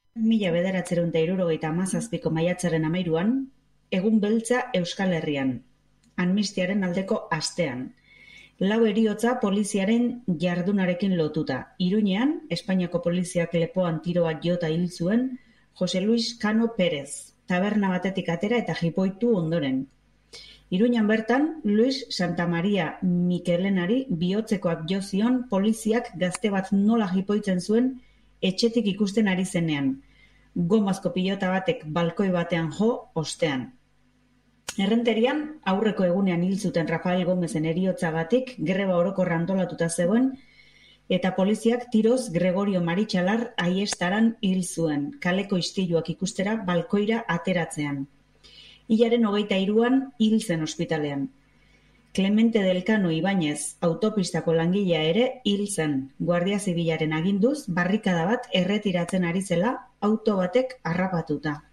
1977ko maiatzaren 13an, egun beltza Euskal Herrian, amnistiaren aldeko astean. 4 heriotza poliziaren jardunarekin lotuta. Iruñean, Espainiako poliziak lepoan tiro bat jota hil zuen Jose Luis Cano Pérez, taberna batetik atera eta jipoitu ondoren. Iruñan bertan, Luis Santamaria Mikelenari bihotzekoak jo zion poliziak gazte bat nola jipoitzen zuen etxetik ikusten ari zenean. Gomazko pilota batek balkoi batean jo ostean. Errenterian, aurreko egunean hil zuten Rafael Gómezen heriotzagatik greba orokorra antolatuta zegoen, eta poliziak tiroz Gregorio Maritxalar Aiestaran hil zuen, kaleko istiluak ikustera balkoira ateratzean. Hilaren 23an hil zen ospitalean. Clemente del Cano Ibáñez autopistako langilea ere hil zen, Guardia Zibilaren aginduz barrikada bat erretiratzen ari zela auto batek harrapatuta.